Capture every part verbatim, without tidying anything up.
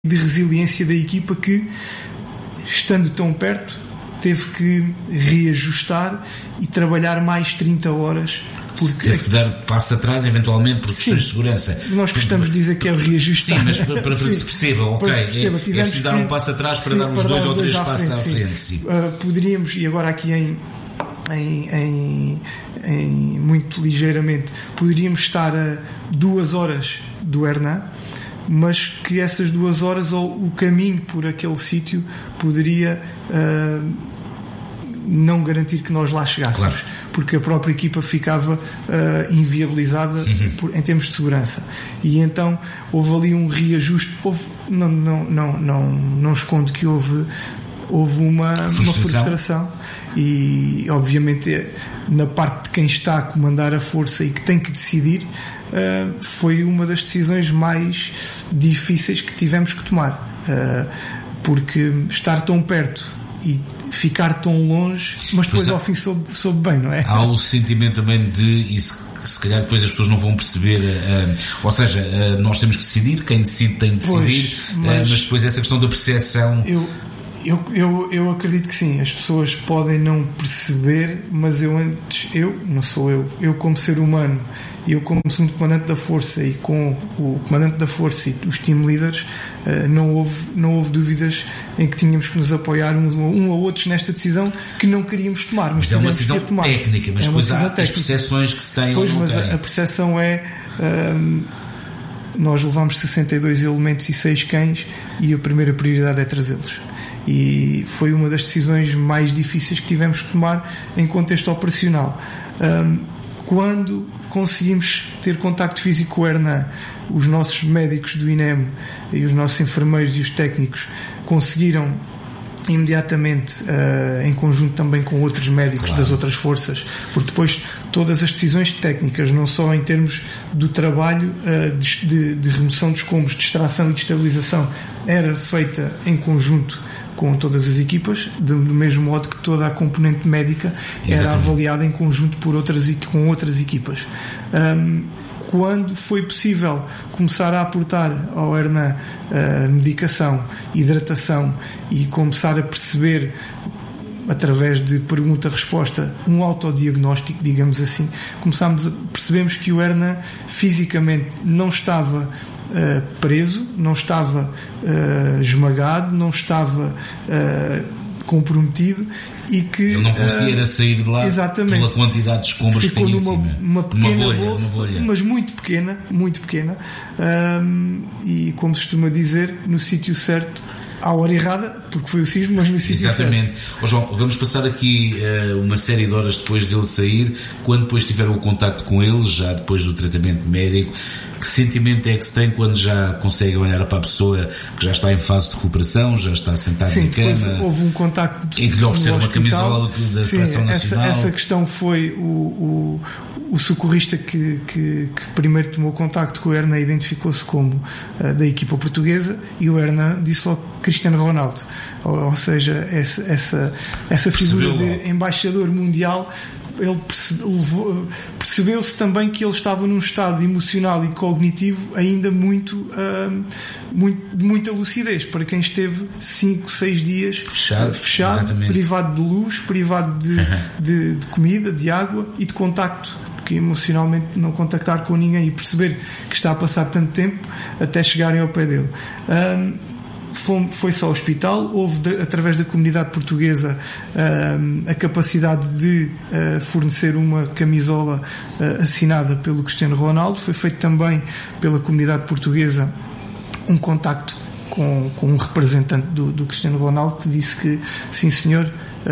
de resiliência da equipa que, estando tão perto, teve que reajustar e trabalhar mais trinta horas. Porque teve que dar passo atrás, eventualmente, por questões de segurança. Nós gostamos de dizer que é o reajustar. Sim, mas para, para que se perceba, ok, para que se perceba, é, é preciso dar um passo atrás para sim, dar uns para dois dar ou três passos à frente. Sim. Sim. Uh, poderíamos, e agora aqui em, em, em, em muito ligeiramente, poderíamos estar a duas horas do Hernan, mas que essas duas horas ou o caminho por aquele sítio poderia uh, não garantir que nós lá chegássemos, claro. Porque a própria equipa ficava uh, inviabilizada uhum. por, em termos de segurança. E então houve ali um reajuste. Houve, não, não, não, não, não escondo que houve, houve uma frustração. uma frustração e obviamente na parte de quem está a comandar a força e que tem que decidir, uh, foi uma das decisões mais difíceis que tivemos que tomar, uh, porque estar tão perto e ficar tão longe, mas depois ao fim soube, soube bem, não é? Há o sentimento também de isso, que se calhar depois as pessoas não vão perceber, uh, ou seja, uh, nós temos que decidir, quem decide tem de decidir, pois, mas, uh, mas depois essa questão da percepção. Eu, eu, eu, eu acredito que sim, as pessoas podem não perceber, mas eu antes, eu, não sou eu, eu como ser humano, eu como segundo comandante da força e com o comandante da força e os team leaders, uh, não houve, não houve dúvidas em que tínhamos que nos apoiar uns um ou outros nesta decisão que não queríamos tomar. Mas, mas é uma decisão técnica, mas é depois há técnica. As percepções que se têm pois, ou não mas têm. A, a percepção é... Um, nós levámos sessenta e dois elementos e seis cães e a primeira prioridade é trazê-los. E foi uma das decisões mais difíceis que tivemos que tomar em contexto operacional. Um, quando conseguimos ter contacto físico com o Hernan, os nossos médicos do I N E M e os nossos enfermeiros e os técnicos conseguiram imediatamente, uh, em conjunto também com outros médicos claro. Das outras forças, porque depois todas as decisões técnicas, não só em termos do trabalho uh, de, de, de remoção dos escombros, de extração e de estabilização, era feita em conjunto com todas as equipas, do mesmo modo que toda a componente médica Exatamente. Era avaliada em conjunto por outras, com outras equipas. Um, quando foi possível começar a aportar ao Hernan uh, medicação, hidratação e começar a perceber, através de pergunta-resposta, um autodiagnóstico, digamos assim, começámos a, percebemos que o Hernan fisicamente não estava uh, preso, não estava uh, esmagado, não estava uh, comprometido e que ele não conseguia uh, sair de lá exatamente, pela quantidade de escombros que tem em cima, uma pequena uma bolha, bolsa, uma bolha. Mas muito pequena, muito pequena, um, e como se costuma dizer, no sítio certo à hora errada, porque foi o sismo, mas no sítio Exatamente. certo. Oh, João, vamos passar aqui uh, uma série de horas depois dele sair, quando depois tiveram o contacto com ele, já depois do tratamento médico. Que sentimento é que se tem quando já consegue olhar para a pessoa que já está em fase de recuperação, já está sentado Sim, na cama? Houve um contacto em que lhe ofereceram uma camisola da Sim, Seleção essa, Nacional. Essa questão foi o, o, o socorrista que, que, que primeiro tomou contacto com o Hernan, identificou-se como uh, da equipa portuguesa, e o Hernan disse logo Cristiano Ronaldo, ou, ou seja, essa, essa, essa figura de embaixador mundial. Ele percebeu, percebeu-se também que ele estava num estado emocional e cognitivo ainda muito, uh, muito de muita lucidez, para quem esteve cinco, seis dias fechado, uh, fechado privado de luz, privado de, de, de comida, de água e de contacto, porque emocionalmente não contactar com ninguém e perceber que está a passar tanto tempo até chegarem ao pé dele. Um, foi-se ao hospital, houve de, através da comunidade portuguesa uh, a capacidade de uh, fornecer uma camisola uh, assinada pelo Cristiano Ronaldo. Foi feito também pela comunidade portuguesa um contacto com, com um representante do, do Cristiano Ronaldo, que disse que sim senhor,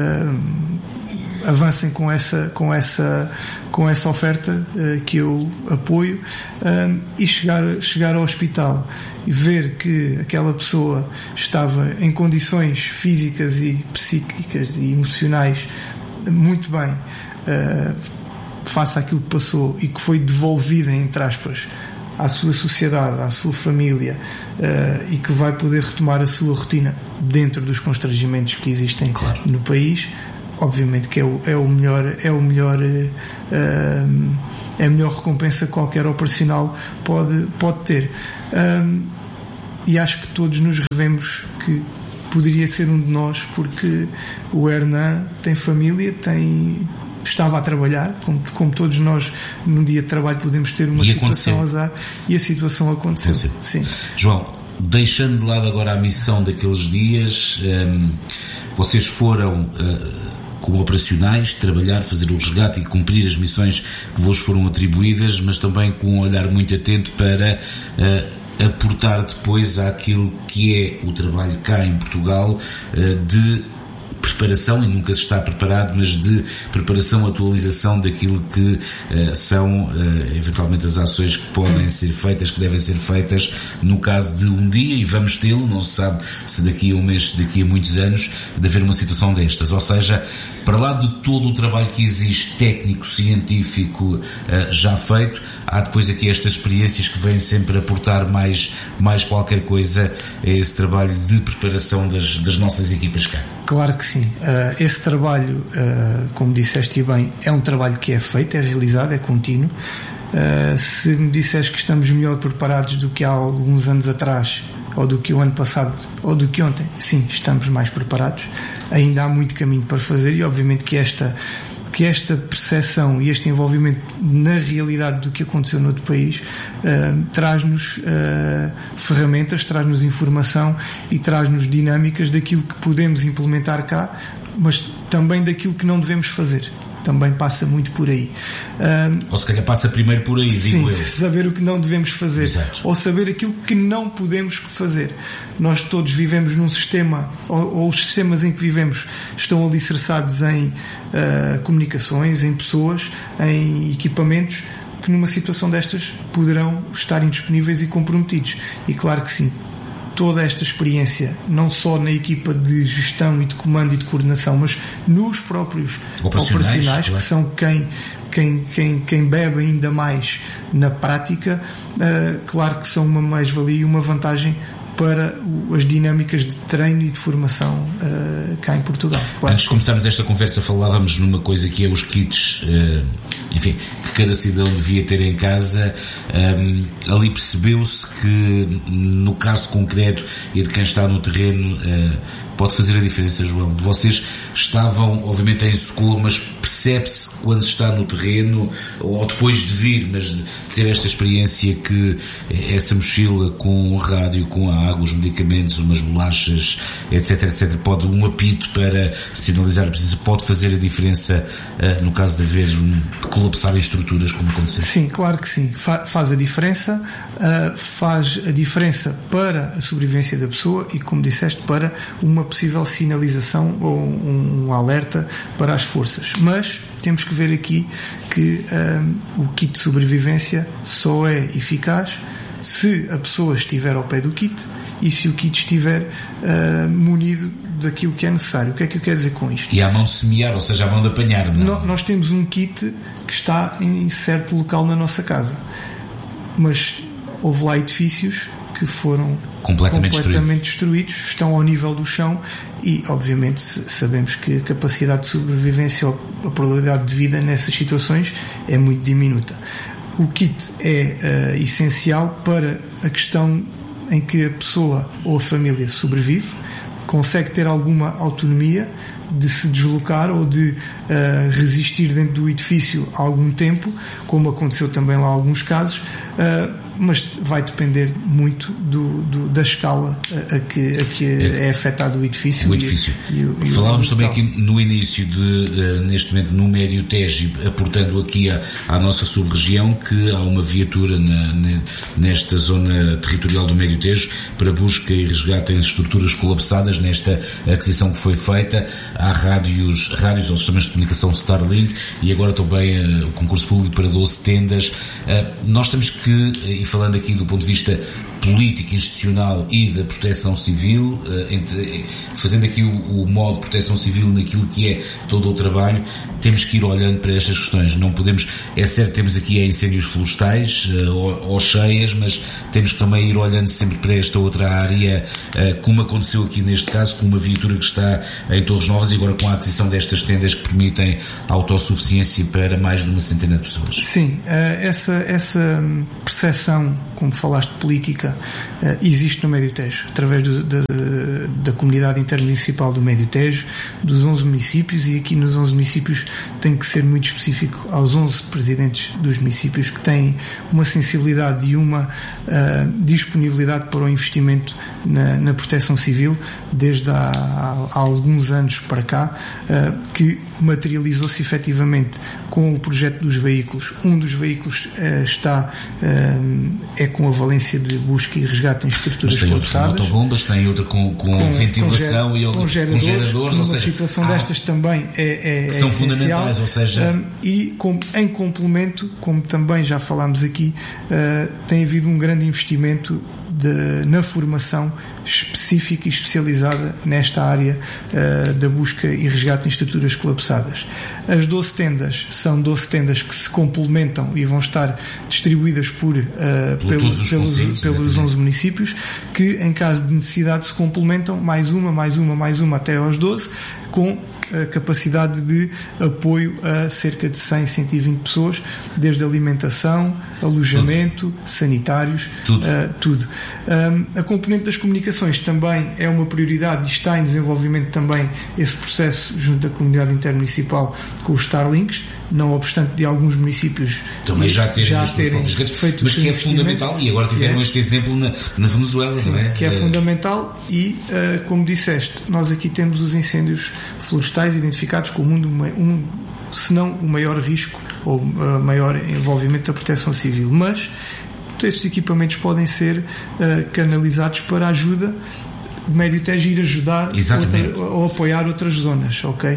uh, avancem com essa, com essa, com essa oferta uh, que eu apoio, uh, e chegar, chegar ao hospital e ver que aquela pessoa estava em condições físicas e psíquicas e emocionais muito bem, uh, face àquilo que passou e que foi devolvida, entre aspas, à sua sociedade, à sua família, uh, e que vai poder retomar a sua rotina dentro dos constrangimentos que existem claro. No país. Obviamente que é o, é o melhor, é o melhor, uh, é a melhor recompensa que qualquer operacional pode, pode ter. Um, e acho que todos nos revemos que poderia ser um de nós, porque o Hernan tem família, tem, estava a trabalhar, como, como todos nós num dia de trabalho podemos ter uma e situação aconteceu. azar, e a situação aconteceu. aconteceu. Sim. João, deixando de lado agora a missão daqueles dias, um, vocês foram uh, como operacionais, trabalhar, fazer o resgate e cumprir as missões que vos foram atribuídas, mas também com um olhar muito atento para uh, aportar depois àquilo que é o trabalho cá em Portugal uh, de preparação, e nunca se está preparado, mas de preparação, atualização daquilo que uh, são uh, eventualmente as ações que podem ser feitas, que devem ser feitas no caso de um dia, e vamos tê-lo, não se sabe se daqui a um mês, se daqui a muitos anos, de haver uma situação destas. Ou seja, para lá de todo o trabalho que existe técnico, científico uh, já feito, há depois aqui estas experiências que vêm sempre aportar mais, mais qualquer coisa a esse trabalho de preparação das, das nossas equipas cá. Claro que sim. Uh, esse trabalho, uh, como disseste bem, é um trabalho que é feito, é realizado, é contínuo. Uh, se me disseres que estamos melhor preparados do que há alguns anos atrás, ou do que o ano passado, ou do que ontem, sim, estamos mais preparados. Ainda há muito caminho para fazer, e obviamente que esta que esta percepção e este envolvimento na realidade do que aconteceu no outro país uh, traz-nos uh, ferramentas, traz-nos informação e traz-nos dinâmicas daquilo que podemos implementar cá, mas também daquilo que não devemos fazer. Também passa muito por aí. Uh, ou se calhar passa primeiro por aí, sim, digo eu. Saber o que não devemos fazer. Exato. Ou saber aquilo que não podemos fazer. Nós todos vivemos num sistema, ou, ou os sistemas em que vivemos estão alicerçados em uh, comunicações, em pessoas, em equipamentos que numa situação destas poderão estar indisponíveis e comprometidos. E claro que sim, toda esta experiência, não só na equipa de gestão e de comando e de coordenação, mas nos próprios operacionais, operacionais claro. Que são quem, quem, quem, quem bebe ainda mais na prática, uh, claro que são uma mais-valia e uma vantagem para as dinâmicas de treino e de formação uh, cá em Portugal. Claro. Antes de começarmos esta conversa, falávamos numa coisa que é os kits, uh, enfim, que cada cidadão devia ter em casa. Um, ali percebeu-se que, no caso concreto e de quem está no terreno, uh, pode fazer a diferença, João. Vocês estavam, obviamente, em Socorro, mas percebe-se quando se está no terreno, ou depois de vir, mas de ter esta experiência, que essa mochila com o rádio, com a água, os medicamentos, umas bolachas, etc, etc, pode, um apito para sinalizar a presença, pode fazer a diferença uh, no caso de haver, um, de colapsar em estruturas, como aconteceu? Sim, claro que sim. Fa- faz a diferença, uh, faz a diferença para a sobrevivência da pessoa e, como disseste, para uma possível sinalização ou um, um alerta para as forças. Mas temos que ver aqui que um, o kit de sobrevivência só é eficaz se a pessoa estiver ao pé do kit e se o kit estiver uh, munido daquilo que é necessário. O que é que eu quero dizer com isto? E à mão de semear, ou seja, à mão de apanhar, não? No, nós temos um kit que está em certo local na nossa casa, mas houve lá edifícios que foram completamente, completamente destruídos, estão ao nível do chão e, obviamente, sabemos que a capacidade de sobrevivência ou a probabilidade de vida nessas situações é muito diminuta. O kit é uh, essencial para a questão em que a pessoa ou a família sobrevive, consegue ter alguma autonomia de se deslocar ou de uh, resistir dentro do edifício há algum tempo, como aconteceu também lá em alguns casos, uh, mas vai depender muito do, do, da escala a, a, que, a que é, é afetado o edifício. O edifício. E, e, e Falávamos o também aqui no início de, uh, neste momento, no Médio Tejo, aportando aqui à, à nossa sub-região, que há uma viatura na, na, nesta zona territorial do Médio Tejo para busca e resgate em estruturas colapsadas, nesta aquisição que foi feita. Há rádios, rádios ou sistemas de comunicação Starlink e agora também uh, o concurso público para doze tendas. Uh, nós temos que, e falando aqui do ponto de vista político, institucional e da proteção civil, uh, entre, fazendo aqui o, o modo de proteção civil naquilo que é todo o trabalho, temos que ir olhando para estas questões. Não podemos, é certo, temos aqui incêndios florestais uh, ou, ou cheias, mas temos que também ir olhando sempre para esta outra área, uh, como aconteceu aqui neste caso, com uma viatura que está em Torres Novas e agora com a aquisição destas tendas que permitem a autossuficiência para mais de uma centena de pessoas. Sim, essa, essa percepção, como falaste, política, uh, existe no Médio Tejo, através do, da, da comunidade intermunicipal do Médio Tejo, dos onze municípios, e aqui nos onze municípios tem que ser muito específico aos onze presidentes dos municípios, que têm uma sensibilidade e uma uh, disponibilidade para o investimento na, na proteção civil desde há, há alguns anos para cá, uh, que materializou-se efetivamente com o projeto dos veículos. Um dos veículos uh, está uh, é com a valência de busca e resgate em estruturas Mas tem colapsadas. Outro com autobombas, tem outro com, com, com ventilação com e com geradores, com geradores, uma ou seja, situação ah, destas também é, é, que são é fundamentais, ou seja, um, e com, em complemento, como também já falámos aqui, uh, tem havido um grande investimento de, na formação específica e especializada nesta área uh, da busca e resgate em estruturas colapsadas. As doze tendas são doze tendas que se complementam e vão estar distribuídas por, uh, pelo, pelos, pelos onze municípios, que em caso de necessidade se complementam, mais uma, mais uma, mais uma até aos doze, com a capacidade de apoio a cerca de cem, cento e vinte pessoas, desde alimentação, alojamento, tudo. sanitários, tudo. Uh, tudo. Um, a componente das comunicações também é uma prioridade e está em desenvolvimento também esse processo junto da comunidade intermunicipal com os Starlinks, não obstante de alguns municípios também já terem, já as terem feito mas que é fundamental, e agora tiveram é, este exemplo na, na Venezuela, sim, não é? Que é, é fundamental e, uh, como disseste, nós aqui temos os incêndios florestais identificados como um, um se não o maior risco ou uh, maior envolvimento da proteção civil, mas estes equipamentos podem ser uh, canalizados para a ajuda o Médio Tejo ir ajudar outra, ou apoiar outras zonas, ok?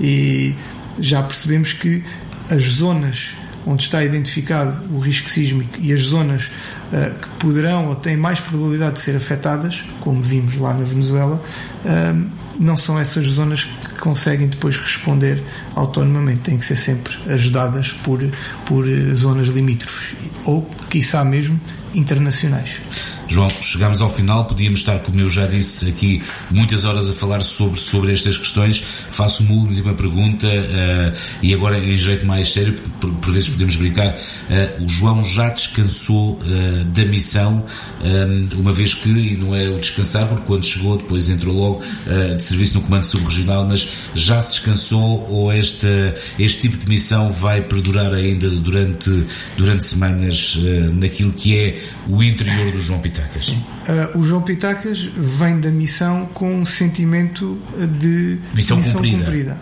E já percebemos que as zonas onde está identificado o risco sísmico e as zonas uh, que poderão ou têm mais probabilidade de ser afetadas, como vimos lá na Venezuela, uh, não são essas zonas que conseguem depois responder autonomamente, têm que ser sempre ajudadas por, por zonas limítrofes ou, quiçá mesmo, internacionais. João, chegamos ao final, podíamos estar, como eu já disse aqui, muitas horas a falar sobre, sobre estas questões. Faço uma última pergunta, uh, e agora em jeito mais sério, por, por vezes podemos brincar, uh, o João já descansou uh, da missão, um, uma vez que, e não é o descansar, porque quando chegou depois entrou logo uh, de serviço no Comando Subregional, mas já se descansou, ou esta, este tipo de missão vai perdurar ainda durante, durante semanas uh, naquilo que é o interior do João Pitacas? Uh, o João Pitacas vem da missão com um sentimento de missão, missão cumprida, cumprida.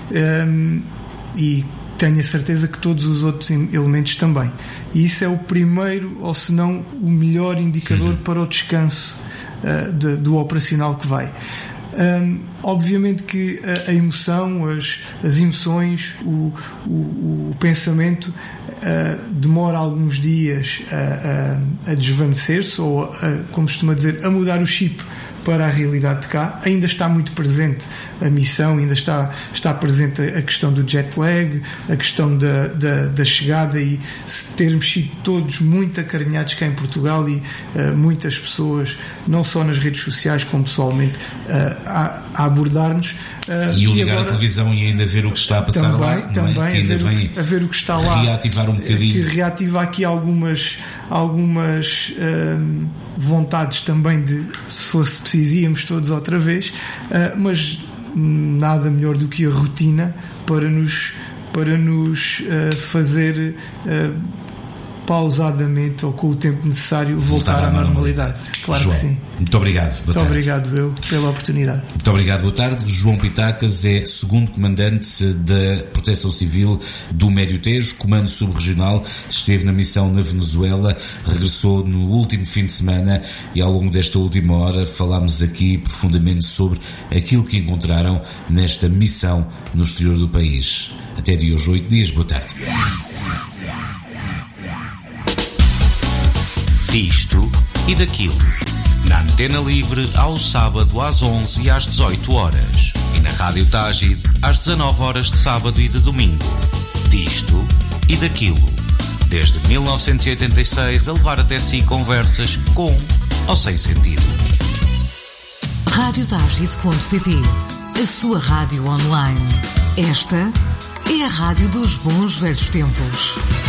Um, e tenho a certeza que todos os outros elementos também, e isso é o primeiro, ou se não o melhor indicador Sim. para o descanso uh, de, do operacional que vai. Um, obviamente que a, a emoção, as, as emoções, o, o, o pensamento uh, demora alguns dias a, a, a desvanecer-se, ou a, como costuma dizer, a mudar o chip para a realidade de cá. Ainda está muito presente a missão, ainda está, está presente a questão do jet lag, a questão da, da, da chegada, e termos sido todos muito acarinhados cá em Portugal, e uh, muitas pessoas, não só nas redes sociais como pessoalmente, uh, a, a abordar-nos. Uh, e o ligar agora, a televisão e ainda ver o que está a passar também, lá, também, não é? Que ainda a, ver vem o, a ver o que está lá, reativar um bocadinho. Que reativa aqui algumas, algumas um, vontades também de, se fosse preciso, íamos todos outra vez, uh, mas nada melhor do que a rotina para nos, para nos uh, fazer uh, pausadamente, ou com o tempo necessário, voltar, voltar à, à normalidade. normalidade. Claro João, que sim. Muito obrigado. Boa muito tarde. obrigado eu pela oportunidade. Muito obrigado. Boa tarde. João Pitacas é segundo comandante da Proteção Civil do Médio Tejo, Comando Subregional. Esteve na missão na Venezuela, regressou no último fim de semana, e ao longo desta última hora falámos aqui profundamente sobre aquilo que encontraram nesta missão no exterior do país. Até de hoje, oito dias. Boa tarde. Disto e daquilo. Na Antena Livre, ao sábado às onze e às dezoito horas. E na Rádio Tágide, às dezanove horas de sábado e de domingo. Disto e daquilo. Desde mil novecentos e oitenta e seis, a levar até si conversas com ou sem sentido. rádio tágide ponto pt, a sua rádio online. Esta é a rádio dos bons velhos tempos.